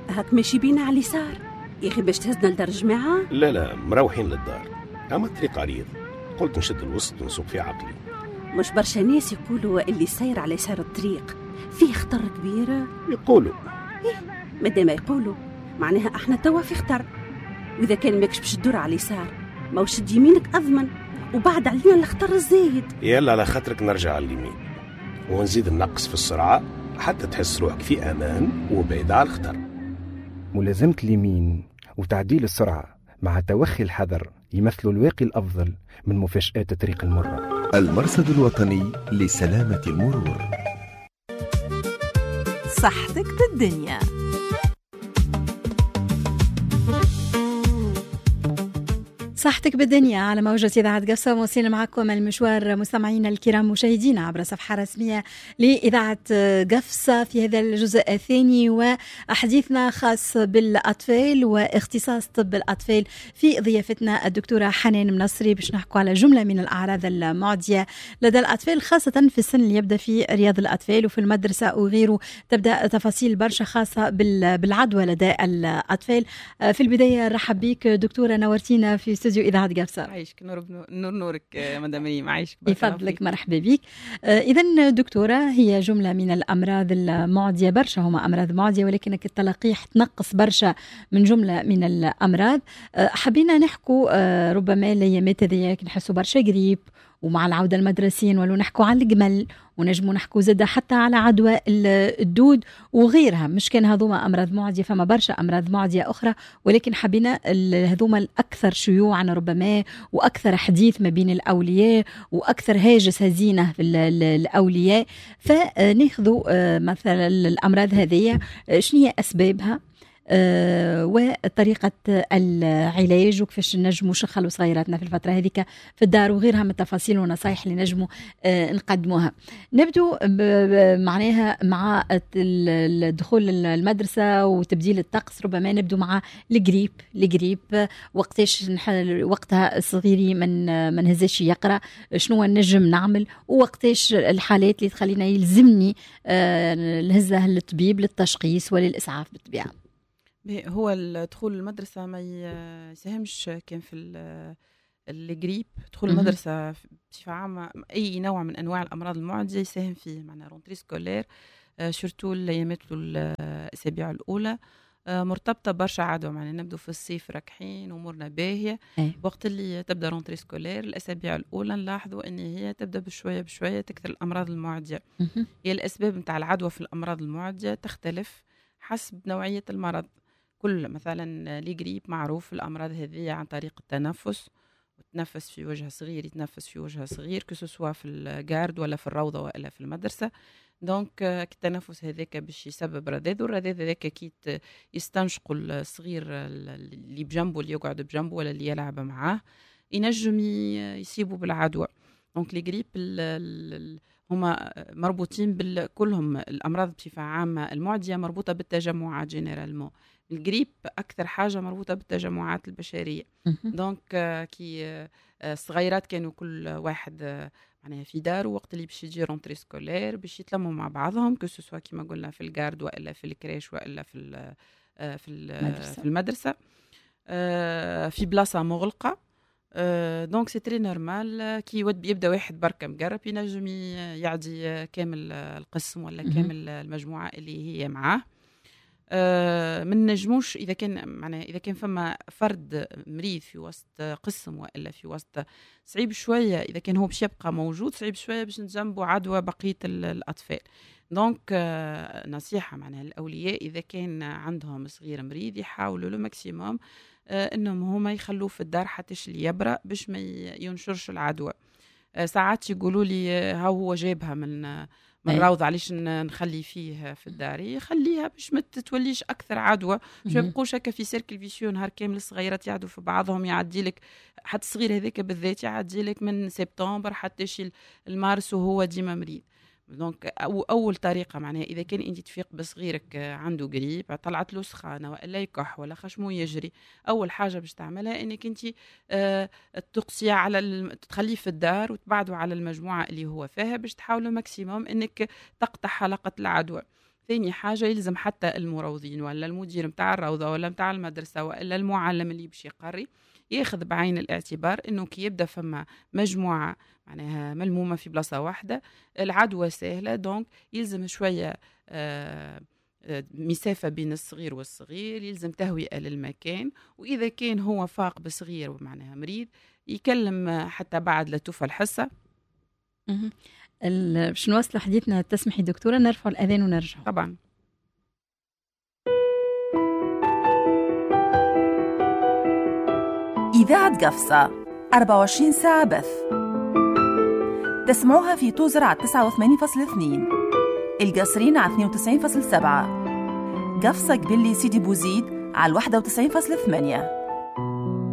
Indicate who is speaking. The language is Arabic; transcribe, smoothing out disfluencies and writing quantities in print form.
Speaker 1: هاك ماشي بينا على اليسار يا اخي باش تهزنا لدار الجماعه.
Speaker 2: لا مروحين للدار، اما الطريق عريض، قلت نشد الوسط ونسوق في عقلي.
Speaker 1: مش برشا ناس يقولوا اللي ساير على يسار الطريق فيه خطر كبير؟
Speaker 2: يقولوا
Speaker 1: مادام يقولوا معناها احنا توا في خطر، واذا كان ماكش باش تدور على اليسار ما وشد يمينك اضمن، وبعد علينا الخطر الزايد.
Speaker 2: يلا على خاطرك نرجع على اليمين ونزيد النقص في السرعه حتى تحس روحك في امان وبعيد على الخطر.
Speaker 3: ملازمة اليمين وتعديل السرعة مع توخي الحذر يمثلوا الواقي الأفضل من مفاجآت الطريق المرة.
Speaker 4: المرصد الوطني لسلامة المرور.
Speaker 5: صحتك بالدنيا. صحتك بالدنيا على موجة إذاعة قفصة، موصلين معكم المشوار مستمعينا الكرام مشاهدينا عبر صفحة رسمية لإذاعة قفصة في هذا الجزء الثاني، وحديثنا خاص بالأطفال واختصاص طب الأطفال في ضيافتنا الدكتورة حنان منصري، باش نحكوا على جملة من الأعراض المعدية لدى الأطفال خاصة في السن اللي يبدأ في رياض الأطفال وفي المدرسة وغيره. تبدأ تفاصيل برشا خاصة بالعدوى لدى الأطفال. في البداية رحب بك دكتورة، نورتينا في استوديو إذاعة قفصة.
Speaker 6: عايشك نورك مدام مريم، عايشك
Speaker 5: بفضلك، مرحبا بك. إذن دكتورة، هي جملة من الأمراض المعدية، برشا هما أمراض معدية ولكنك التلقيح تنقص برشا من جملة من الأمراض. حبينا نحكوا ربما الأيامات هذيا نحسوا برشا قريب، ومع العودة المدرسية نولوا نحكوا على الجمل، ونجموا نحكوا زادة حتى على عدوى الدود وغيرها. مش كان هذوما أمراض معدية، فما برشا أمراض معدية أخرى، ولكن حبينا هذوما الأكثر شيوعا ربما وأكثر حديث ما بين الأولياء وأكثر هاجس هزينة في الأولياء. فناخذوا مثلا الأمراض هذه شنية أسبابها وطريقة العلاج وكيفاش نجموا نشغلوا صغيراتنا في الفترة هذيك في الدار وغيرها من التفاصيل ونصايح اللي نجموا نقدموها. نبدو معناها مع الدخول المدرسة وتبديل الطقس، ربما نبدو مع الجريب وقتاش وقتها الصغيري من نهزش يقرأ، شنو نجم نعمل، ووقتاش الحالات اللي تخلينا يلزمني نهزه للطبيب للتشخيص وللإسعاف بالطبيعة.
Speaker 6: هو الدخول المدرسة ما يساهمش كان في الجريب. دخول المدرسة بصفة عامة أي نوع من أنواع الأمراض المعدية يساهم فيه، معنا رونتري سكولير شرطو الأيامات الأسابيع الأولى مرتبطة برشا عدوى. معنا نبدو في الصيف راكحين أمورنا باهية، وقت اللي تبدأ رونتري سكولير الأسابيع الأولى نلاحظوا أن هي تبدأ بشوية تكثر الأمراض المعدية. هي الأسباب متاع العدوى في الأمراض المعدية تختلف حسب نوعية المرض. كل مثلا لي معروف الأمراض هذه عن طريق التنفس، وتنفس في وجه صغير يتنفس في وجه صغير كسوا في الجارد ولا في الروضة ولا في المدرسة. دونك التنفس هذاك باش يسبب رذاذ، والرذاذ هذاك كي يستنشقوا الصغير اللي بجنبه اللي يقعد بجنبه ولا اللي يلعب معاه ينجم يصيبوا بالعدوى. دونك لي جريب هما مربوطين كلهم الأمراض بصفة عامة المعدية مربوطة بالتجمعات جينيرالمون. الجريب أكثر حاجة مربوطة بالتجمعات البشرية. دونك كي الصغيرات كانوا كل واحد معناها في داره وقت اللي باش يجي رونتري سكولير باش يتلموا مع بعضهم كسوا كيما قلنا في الجارد وإلا في الكريش وإلا في المدرسة في بلاصة مغلقة. دونك سي تري نورمال كي يبدا واحد بركه مقرب ينجم يعدي كامل القسم ولا كامل المجموعه اللي هي معاه. من نجموش اذا كان فما فرد مريض في وسط قسم والا في وسط صعيب شويه، اذا كان هو باش يبقى موجود صعيب شويه باش نجنبوا عدوى بقيه الاطفال. دونك نصيحه معناها الاولياء اذا كان عندهم صغير مريض يحاولوا له ماكسيموم انهم هما يخلوه في الدار حتى اللي يبرأ باش ما ينشرش العدوى. ساعات يقولوا لي هو جابها من روضة علاش نخلي فيه في الدار، يخليها باش ما تتوليش اكثر عدوى، باش ما يبقوش هكا في سيركل فيسيو نهار كامل الصغيرات يعدوا في بعضهم. يعدي لك حتى الصغير هذاك بالذات يعدي لك من سبتمبر حتى شي المارس وهو ديما مريض. دونك اول طريقه معناها اذا كان انت تفيق بصغيرك عنده قريب طلعت له سخانه والا يكح ولا خشمه يجري، اول حاجه باش تعملها انك انت تقصي على تخليه في الدار وتبعدوا على المجموعه اللي هو فيها باش تحاولوا ماكسيموم انك تقطع حلقه العدوى. ثاني حاجة يلزم حتى المروضين ولا المدير متاع الروضة ولا متاع المدرسة ولا المعلم اللي باش يقري ياخذ بعين الاعتبار انه كي يبدا فما مجموعة معناها ملمومة في بلاصة واحدة العدوى سهلة، دونك يلزم شوية مسافة بين الصغير والصغير، يلزم تهوئة للمكان، وإذا كان هو فاق بصغير ومعناها مريض يكلم حتى بعد لا توفى الحصة.
Speaker 5: باش نواصلوا حديثنا تسمحي دكتورة نرفع الأذان ونرجع.
Speaker 6: طبعا.
Speaker 7: إذاعة قفصة 24 ساعة بث، تسمعوها في توزر على 89.2، القصرين على 92.7، قفصة قبلي سيدي بوزيد على 91.8.